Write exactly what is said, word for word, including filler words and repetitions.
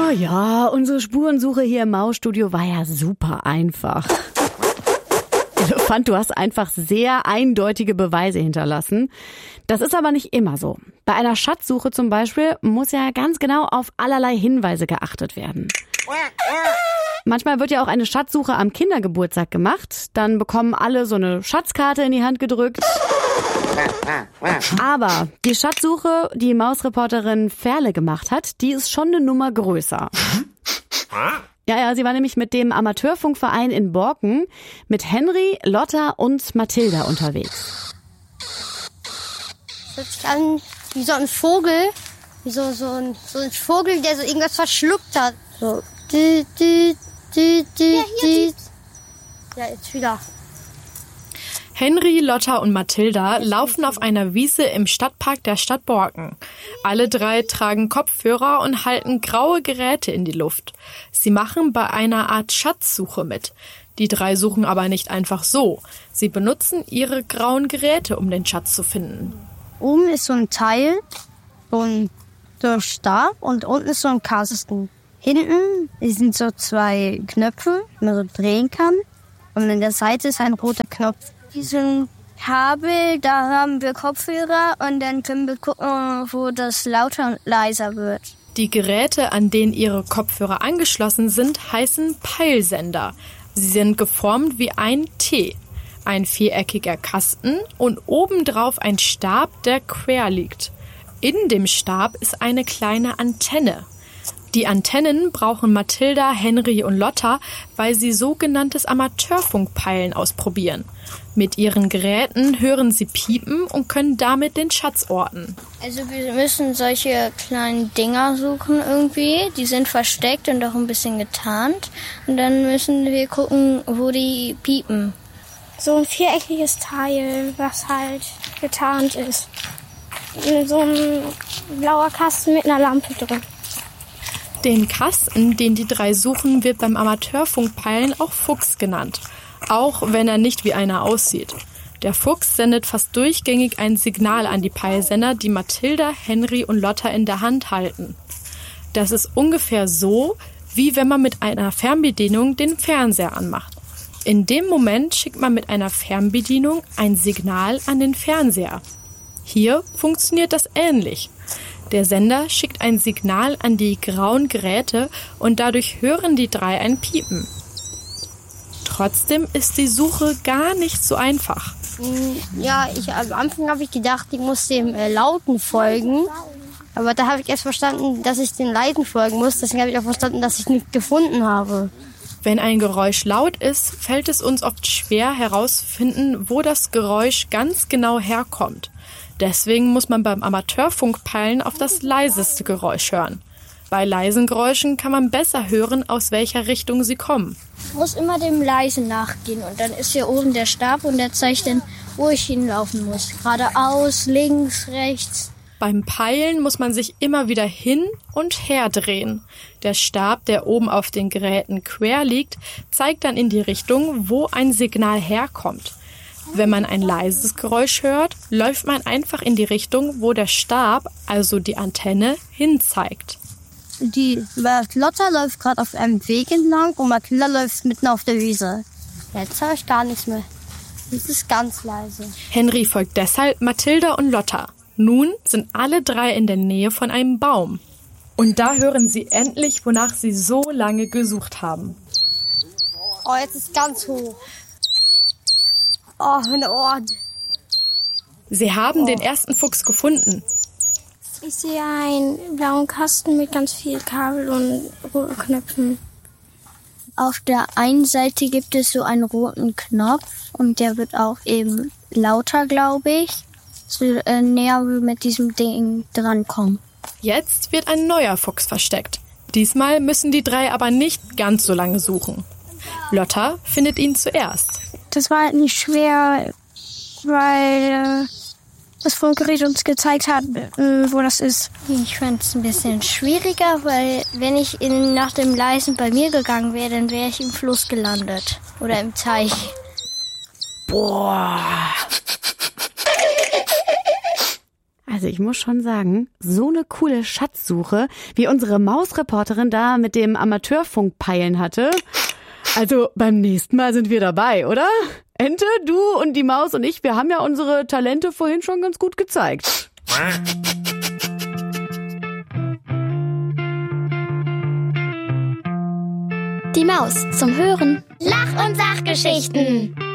Oh ja, unsere Spurensuche hier im Mausstudio war ja super einfach. Elefant, du hast einfach sehr eindeutige Beweise hinterlassen. Das ist aber nicht immer so. Bei einer Schatzsuche zum Beispiel muss ja ganz genau auf allerlei Hinweise geachtet werden. Manchmal wird ja auch eine Schatzsuche am Kindergeburtstag gemacht. Dann bekommen alle so eine Schatzkarte in die Hand gedrückt. Aber die Schatzsuche, die Mausreporterin Ferle gemacht hat, die ist schon eine Nummer größer. Ja, ja, sie war nämlich mit dem Amateurfunkverein in Borken mit Henry, Lotta und Mathilda unterwegs. Das hört sich an wie so ein Vogel, wie so, so, ein, so ein Vogel, der so irgendwas verschluckt hat. So. Du, du, du, du, ja, hier, ja, jetzt wieder. Henry, Lotta und Mathilda laufen auf einer Wiese im Stadtpark der Stadt Borken. Alle drei tragen Kopfhörer und halten graue Geräte in die Luft. Sie machen bei einer Art Schatzsuche mit. Die drei suchen aber nicht einfach so. Sie benutzen ihre grauen Geräte, um den Schatz zu finden. Oben ist so ein Teil, so ein, so ein Stab und unten ist so ein Kasten. Hinten sind so zwei Knöpfe, die man so drehen kann. Und an der Seite ist ein roter Knopf. Diesen Kabel, da haben wir Kopfhörer und dann können wir gucken, wo das lauter und leiser wird. Die Geräte, an denen ihre Kopfhörer angeschlossen sind, heißen Peilsender. Sie sind geformt wie ein T. Ein viereckiger Kasten und obendrauf ein Stab, der quer liegt. In dem Stab ist eine kleine Antenne. Die Antennen brauchen Mathilda, Henry und Lotta, weil sie sogenanntes Amateurfunkpeilen ausprobieren. Mit ihren Geräten hören sie Piepen und können damit den Schatz orten. Also wir müssen solche kleinen Dinger suchen irgendwie. Die sind versteckt und auch ein bisschen getarnt. Und dann müssen wir gucken, wo die piepen. So ein viereckiges Teil, was halt getarnt ist. So ein blauer Kasten mit einer Lampe drin. Den Kasten, den die drei suchen, wird beim Amateurfunkpeilen auch Fuchs genannt. Auch wenn er nicht wie einer aussieht. Der Fuchs sendet fast durchgängig ein Signal an die Peilsender, die Mathilda, Henry und Lotta in der Hand halten. Das ist ungefähr so, wie wenn man mit einer Fernbedienung den Fernseher anmacht. In dem Moment schickt man mit einer Fernbedienung ein Signal an den Fernseher. Hier funktioniert das ähnlich. Der Sender schickt ein Signal an die grauen Geräte und dadurch hören die drei ein Piepen. Trotzdem ist die Suche gar nicht so einfach. Ja, ich, am Anfang habe ich gedacht, ich muss dem äh, Lauten folgen. Aber da habe ich erst verstanden, dass ich den Leisen folgen muss. Deswegen habe ich auch verstanden, dass ich nichts gefunden habe. Wenn ein Geräusch laut ist, fällt es uns oft schwer herauszufinden, wo das Geräusch ganz genau herkommt. Deswegen muss man beim Amateurfunkpeilen auf das leiseste Geräusch hören. Bei leisen Geräuschen kann man besser hören, aus welcher Richtung sie kommen. Ich muss immer dem Leisen nachgehen und dann ist hier oben der Stab und der zeigt dann, wo ich hinlaufen muss. Geradeaus, links, rechts. Beim Peilen muss man sich immer wieder hin und her drehen. Der Stab, der oben auf den Geräten quer liegt, zeigt dann in die Richtung, wo ein Signal herkommt. Wenn man ein leises Geräusch hört, läuft man einfach in die Richtung, wo der Stab, also die Antenne, hinzeigt. Die Lotta läuft gerade auf einem Weg entlang und Mathilda läuft mitten auf der Wiese. Jetzt höre ich gar nichts mehr. Es ist ganz leise. Henry folgt deshalb Mathilda und Lotta. Nun sind alle drei in der Nähe von einem Baum. Und da hören sie endlich, wonach sie so lange gesucht haben. Oh, jetzt ist ganz hoch. Oh, meine Ohren. Sie haben oh. den ersten Fuchs gefunden. Ich sehe einen blauen Kasten mit ganz viel Kabel und roten Knöpfen. Auf der einen Seite gibt es so einen roten Knopf und der wird auch eben lauter, glaube ich, so äh, näher wir mit diesem Ding drankommen. Jetzt wird ein neuer Fuchs versteckt. Diesmal müssen die drei aber nicht ganz so lange suchen. Lotta findet ihn zuerst. Das war halt nicht schwer, weil äh, das Funkgerät uns gezeigt hat, äh, wo das ist. Ich fand es ein bisschen schwieriger, weil wenn ich in, nach dem Leisen bei mir gegangen wäre, dann wäre ich im Fluss gelandet oder im Teich. Boah. Also ich muss schon sagen, so eine coole Schatzsuche, wie unsere Mausreporterin da mit dem Amateurfunkpeilen hatte. Also beim nächsten Mal sind wir dabei, oder? Ente, du und die Maus und ich, wir haben ja unsere Talente vorhin schon ganz gut gezeigt. Die Maus zum Hören. Lach- und Sachgeschichten.